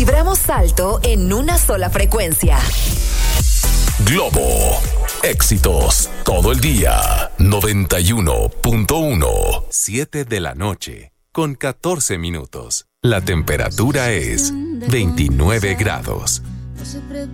Vibramos alto en una sola frecuencia. Globo. Éxitos todo el día. 91.1. 7 de la noche con 14 minutos. La temperatura es 29 grados.